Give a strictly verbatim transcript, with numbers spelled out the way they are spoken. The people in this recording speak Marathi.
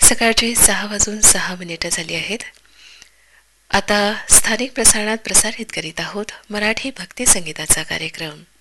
सकाळचे सहा वाजून सहा मिनिटं झाली आहेत. आता स्थानिक प्रसारणात प्रसारित करीत आहोत मराठी भक्ती संगीताचा कार्यक्रम.